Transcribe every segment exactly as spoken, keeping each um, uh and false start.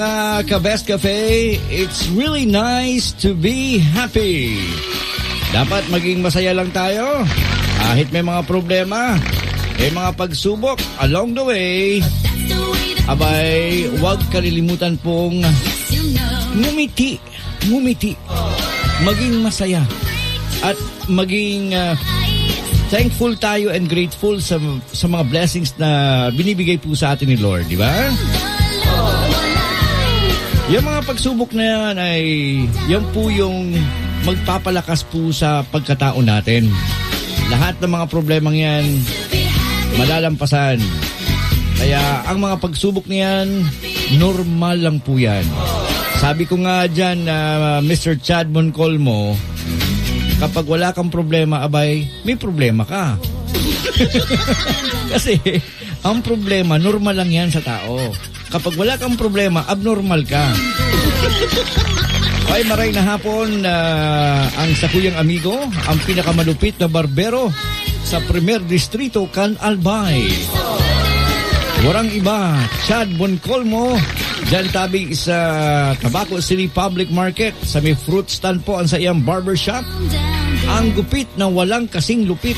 Uh, Ka-Best Cafe, it's really nice to be happy. Dapat maging masaya lang tayo. Kahit may mga problema, may mga pagsubok along the way. Abay, huwag kalilimutan pong ngumiti. Ngumiti. Maging masaya. At maging uh, thankful tayo and grateful sa, sa mga blessings na binibigay po sa atin ni Lord. Di ba? Yung mga pagsubok na yan ay yan po yung magpapalakas po sa pagkatao natin. Lahat ng mga problemang yan malalampasan. Kaya ang mga pagsubok na yan, normal lang po yan. Sabi ko nga dyan, uh, Mister Chad Moncolmo, kapag wala kang problema, abay, may problema ka. Kasi ang problema, normal lang yan sa tao. Kapag wala kang problema, abnormal ka. Ay, maray na hapon uh, ang sakuyang amigo, ang pinakamalupit na barbero sa Primer Distrito, Can Albay. Warang iba, Chad Boncolmo, dyan tabi sa Tabaco City Public Market, sa may fruit stand po ang sa iyang barbershop. Ang gupit na walang kasing lupit.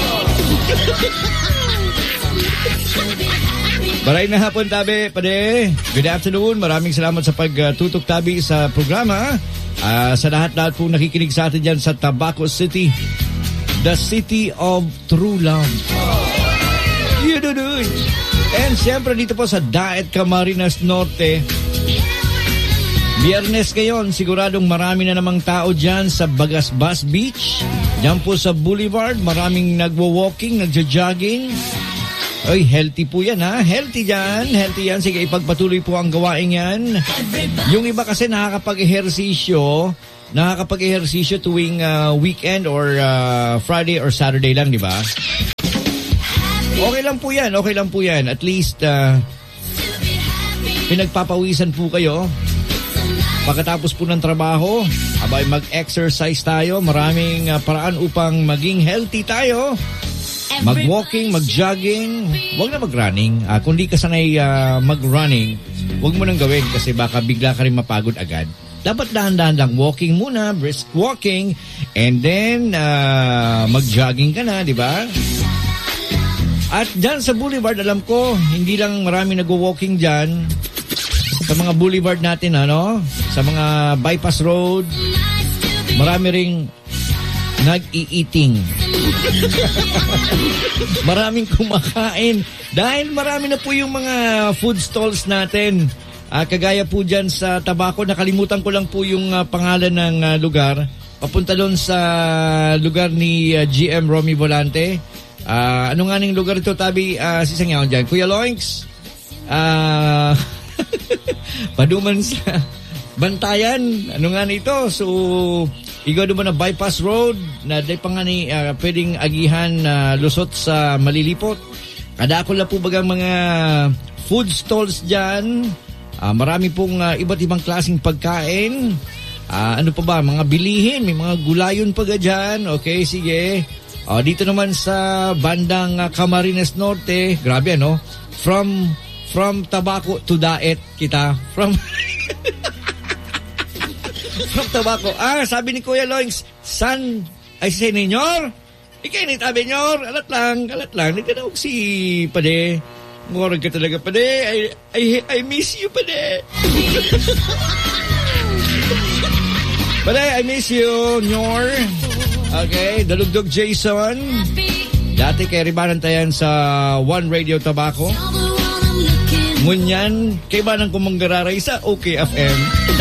Maray na hapon, tabi, pade. Good afternoon. Maraming salamat sa pagtutok, tabi, sa programa. Uh, sa lahat-lahat po nakikinig sa atin dyan sa Tabaco City, the city of true love. You do do it. And siyempre dito po sa Daet, Camarines Norte. Biyernes ngayon, siguradong marami na namang tao dyan sa Bagasbas Beach. Dyan po sa Boulevard, maraming nagwo-walking, nagja-jogging. Ay, healthy po yan, ha? Healthy dyan. Healthy yan. Sige, ipagpatuloy po ang gawain yan. Yung iba kasi nakakapag-ehersisyo, nakakapag-ehersisyo tuwing uh, weekend or uh, Friday or Saturday lang, di ba? Okay lang po yan. Okay lang po yan. At least, uh, pinagpapawisan po kayo. Pagkatapos po ng trabaho, abay mag-exercise tayo. Maraming uh, paraan upang maging healthy tayo. Mag-walking, mag-jogging, huwag na mag-running. Uh, kung di ka sanay uh, mag-running, huwag mo nang gawin kasi baka bigla ka rin mapagod agad. Dapat dahan-dahan lang, walking muna, brisk walking, and then uh, mag-jogging ka na, di ba? At dyan sa Boulevard, alam ko, hindi lang marami nag-walking dyan. Sa mga Boulevard natin, ano? Sa mga bypass road, marami ring nag-i-eating. Maraming kumakain dahil marami na po yung mga food stalls natin. Uh, kagaya po dyan sa Tabaco, nakalimutan ko lang po yung uh, pangalan ng uh, lugar. Papunta doon sa lugar ni uh, G M Romy Volante. Uh, ano nga ning lugar ito, tabi, uh, sisangyawan dyan? Kuya Loinks, uh, paduman sa Bantayan, ano nga nito? So, ikaw naman na bypass road na day pa nga ni uh, pwedeng agihan na uh, lusot sa Malilipot. Kadako na po bagang mga food stalls dyan. Uh, marami pong uh, iba't ibang klaseng pagkain. Uh, ano pa ba? Mga bilihin. May mga gulayon pa ga dyan. Okay, sige. Uh, dito naman sa bandang uh, Camarines Norte. Grabe, ano? From, from Tabaco to Daet kita. From... From Tabaco. Ah, sabi ni Kuya Loinks, san ay si Senyor? Ikay ni tabi nyor. Alat lang, alat lang. Hindi ka na si Pade. Ngorag ka talaga, Pade. I, I, I miss you, Pade. Pade, I miss you, Nyor. Okay, Dalugdog Jason. Dati kay Ribanan tayan sa One Radio Tabaco. Ngunyan, kay ba nang kumanggararay sa O K F M?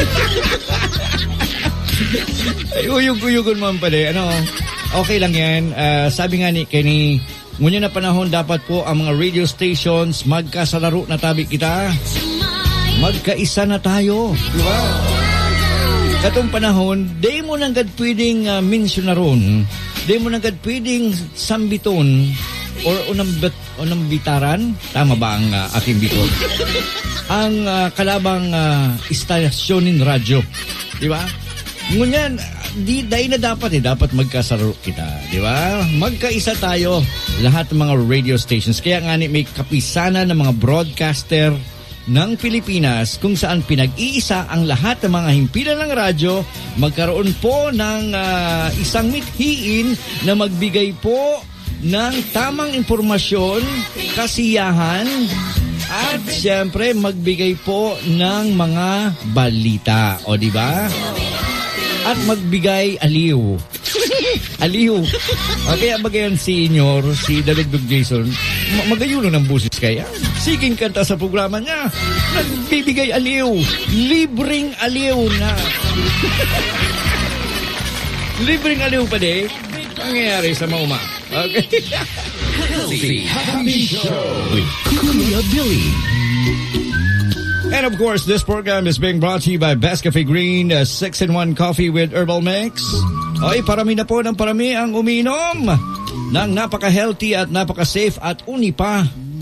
Ay, uyog-uyogon mo pala. Ano, okay lang yan. Uh, sabi nga ni Kenny, ngunyan na panahon dapat po ang mga radio stations magkasalaro na tabi kita. Magkaisa na tayo. Diba? Katong panahon, di mo nang gad pwedeng uh, mensyonaron. Di mo nang gad pwedeng sambiton or unambit, unambitaran. Tama ba ang uh, aking biton? Ang uh, kalabang uh, istasyonin radyo. Diba? Ngunyan, di dahil na dapat eh, dapat magkasaro kita, di ba? Magkaisa tayo, lahat ng mga radio stations. Kaya nga ni may kapisana ng mga broadcaster ng Pilipinas kung saan pinag-iisa ang lahat ng mga himpilan ng radyo, magkaroon po ng uh, isang mithiin na magbigay po ng tamang impormasyon, kasiyahan, at siyempre magbigay po ng mga balita. O di ba? At magbigay aliw. Aliw. O kaya bagayan si Inyor, si Dalugdog Jason, magayuno ng busis kaya. Siging kanta sa programa niya. Nagbibigay aliw. Libreng aliw na. Libreng aliw pa din. Nangyayari sa mauma. Okay. Healthy Happy Show with Kuya Billy. And of course, this program is being brought to you by Best Cafe Green, uh, six in one coffee with herbal mix. Oy, parami na po ng parami ang uminom ng napaka-healthy at napaka-safe at uni pa,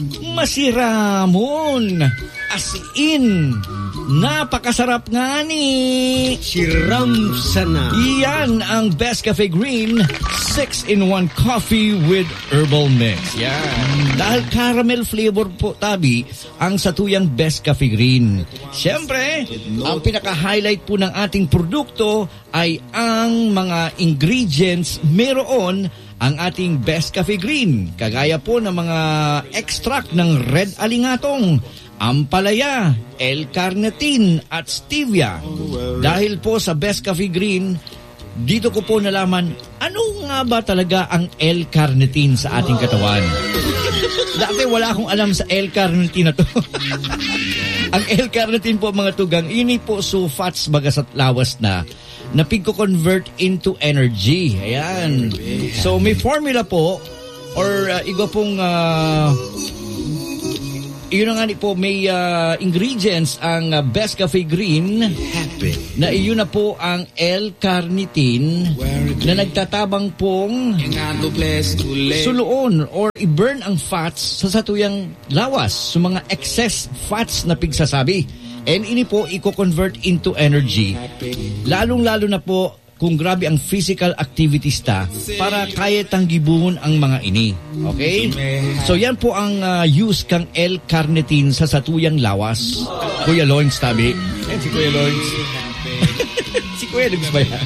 masiramon. As in, napakasarap nga ni. Siram sana. Iyan ang Best Cafe Green six in one coffee with herbal mix. Yan. Dahil caramel flavor po, Tabi, ang satuyang Best Cafe Green. Siyempre, ang pinaka-highlight po ng ating produkto ay ang mga ingredients meron ang ating Best Cafe Green. Kagaya po ng mga extract ng red alingatong, ampalaya, L-carnitine at stevia. Dahil po sa Best Cafe Green, dito ko po nalaman ano nga ba talaga ang L-carnitine sa ating katawan. Dati wala akong alam sa L-carnitine na to. Ang L-carnitine po mga tugang, ini po so fats baga sa lawas na na pigko-convert into energy. Ayan. So may formula po or uh, igo pong uh, yun nga ni po, may uh, ingredients ang uh, Best Cafe Green Happy. Na iyon na po ang L-carnitine na nagtatabang pong suluon or i-burn ang fats sa satuyang lawas, sa mga excess fats na pigsasabi. And ini po, i-convert into energy. Lalong-lalo na po kung grabe ang physical activities ta para kaya tanggibun ang mga ini. Okay? So yan po ang uh, use kang L-carnitine sa satuyang lawas. Kuya Loins, Tabi. Eh, si Kuya Loins. Si Kuya Loins ba yan?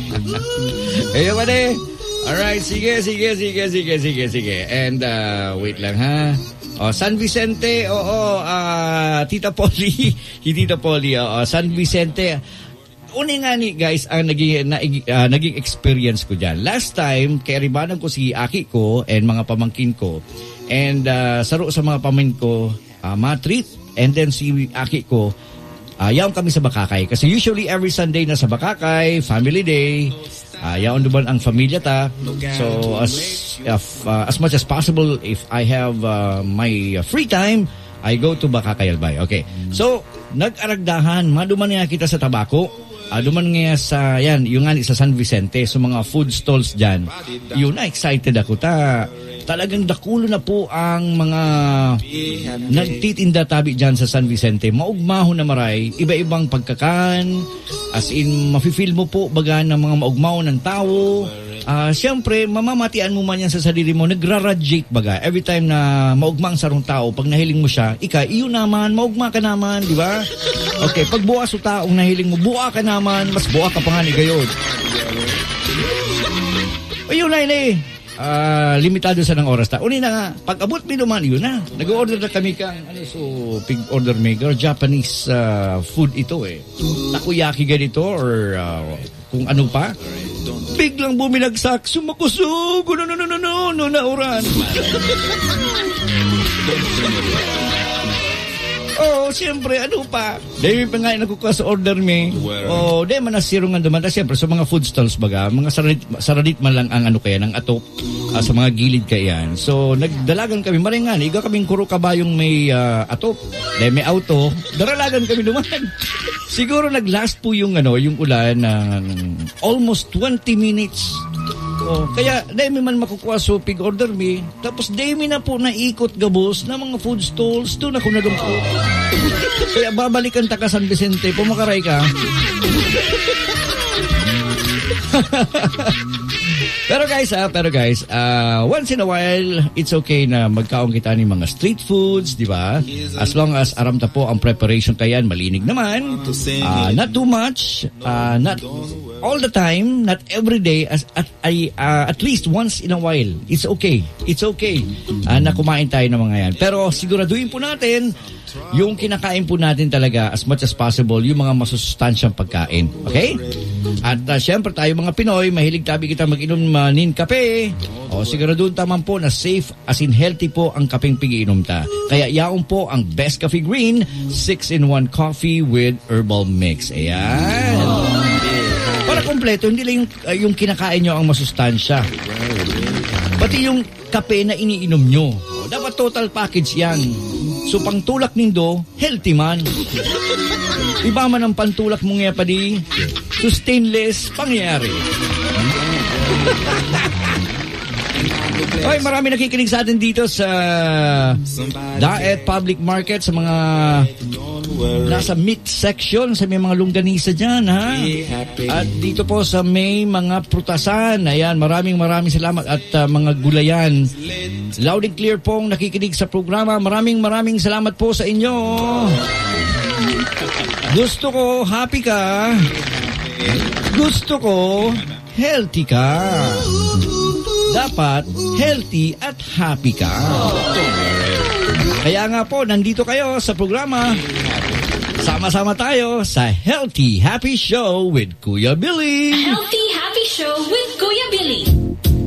Ayun ba de? Alright, sige, sige, sige, sige, sige, sige. And uh, wait lang ha. Oh, San Vicente, oo, uh, Tita Polly, Tita Polly, oo, San Vicente. Una nga ni guys ang naging na, uh, naging experience ko diyan. Last time kay ribanan ko si aki ko and mga pamangkin ko. And uh, saro sa mga pamangkin ko, uh, ma-treat, and then si aki ko uh, yaon kami sa Bakakay kasi usually every Sunday na sa Bakakay, family day. Uh, yaon duman ang pamilya ta. So as uh, as much as possible if I have uh, my free time, I go to Bakakay Albay. Okay. So nag-aragdahan, maduman nga kita sa tabako. Uh, duman nga sa, yan, yung nga sa San Vicente, sa mga food stalls dyan. Yun na, excited ako. Ta, talagang dakulo na po ang mga nagtitinda tabi dyan sa San Vicente. Maugmaho na maray, iba-ibang pagkakan, as in, mafe-feel mo po baga ng mga maugmaho ng tao. Uh, Siyempre, mamamatian mo man yan sa sarili mo, nagra-radiate baga. Every time na maugmang sarong tao, pag nahiling mo siya, ika, iyo naman, maugma ka naman, di ba? Okay, pag buwa sa taong nahiling mo, buwa ka naman, mas buwa ka pa nga ni gayon. Ayun na yun eh. Uh, limitado sa ng oras ta. Uni na nga, pag abot mi naman, yun na. Nag-order na kami kang, ano, so, pig order maker, Japanese uh, food ito eh. Takoyaki ganito or uh, kung ano pa. Biglang bumilagsak, sumakusog, no, no, no, no, no, no, nauran. Oh, siyempre, ano pa? Dahil pa nga nakukuha sa order me. Oh, dahil manasiro nga duman. Siyempre, sa mga food stalls baga, mga saradit, saradit man lang ang ano kaya, ng atop uh, sa mga gilid kayan. So, nagdalagan kami. Maringan, iga kaming kuro kabayong may uh, atop. Dahil may auto, daralagan kami duman. Siguro naglast po yung, ano, yung ulan ng almost twenty minutes. Oh, kaya dahil man makukuha so pig order me, tapos dahil na po naikot gabos na mga food stalls, doon ako nalungkot. Kaya babalikan ta ka San Vicente, pumakaray ka. Pero guys, ah, pero guys, uh, once in a while, it's okay na magkaon kita ng mga street foods, di ba? As long as aram ta po ang preparation kayan, malinig naman. Uh, not too much, uh, not all the time, not every day, as at, ay, uh, at least once in a while. It's okay. It's okay uh, na kumain tayo ng mga yan. Pero siguraduhin po natin yung kinakain po natin talaga as much as possible, yung mga masusustansyang pagkain. Okay? At uh, syempre tayo mga Pinoy, mahilig tabi kita mag-inom uh, nin kape. O siguraduhin taman po na safe as in healthy po ang kapeng pigiinom ta. Kaya yaon po ang Best Coffee Green six in one coffee with herbal mix. Ayan. Para kompleto, hindi lang yung, uh, yung kinakain nyo ang masustansya. Pati yung kape na iniinom nyo. O, dapat total package yan. So, pangtulak nindo, healthy man. Iba man ang pantulak mo nga pa di, so stainless, pangyayari. Okay, marami nakikinig sa atin dito sa Daet Public Market, sa mga nasa meat section, sa may mga longganisa dyan, ha? At dito po sa may mga prutasan, ayan, maraming maraming salamat at uh, mga gulayan. Loud and clear pong nakikinig sa programa. Maraming maraming salamat po sa inyo. Gusto ko happy ka. Gusto ko healthy ka. Dapat healthy at happy ka. Kaya nga po, nandito kayo sa programa. Sama-sama tayo sa Healthy Happy Show with Kuya Billy. Healthy Happy Show with Kuya Billy.